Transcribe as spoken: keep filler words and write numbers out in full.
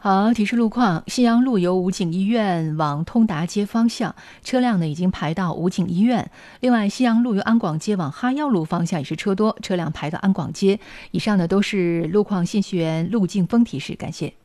好，提示路况：信阳路由武警医院往通达街方向，车辆呢已经排到武警医院。另外，信阳路由安广街往哈腰路方向也是车多，车辆排到安广街。以上呢都是路况信息员路径风提示，感谢。